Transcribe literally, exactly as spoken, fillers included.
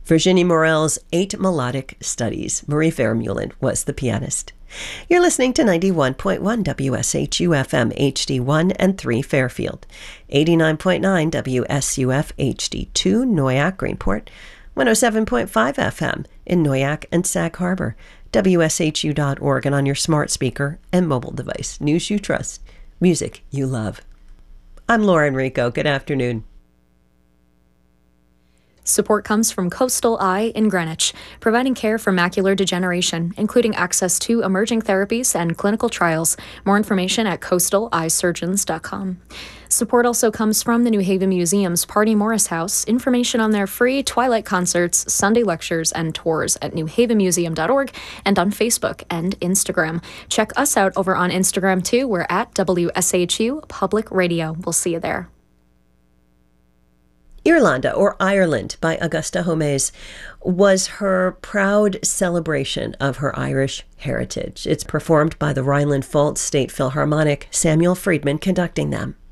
Virginie Morel's Eight Melodic Studies. Marie Vermeulen was the pianist. You're listening to ninety-one point one W S H U F M H D one and three Fairfield, eighty-nine point nine W S U F H D two Noyac Greenport, one oh seven point five F M in Noyac and Sag Harbor, W S H U dot org, and on your smart speaker and mobile device. News you trust, music you love. I'm Lauren Rico. Good afternoon. Support comes from Coastal Eye in Greenwich, providing care for macular degeneration, including access to emerging therapies and clinical trials. More information at coastal eye surgeons dot com. Support also comes from the New Haven Museum's Party Morris House. Information on their free Twilight concerts, Sunday lectures, and tours at new haven museum dot org and on Facebook and Instagram. Check us out over on Instagram too. We're at W S H U Public Radio. We'll see you there. Irlanda, or Ireland, by Augusta Homais, was her proud celebration of her Irish heritage. It's performed by the Rhineland Pfalz State Philharmonic, Samuel Friedman conducting them.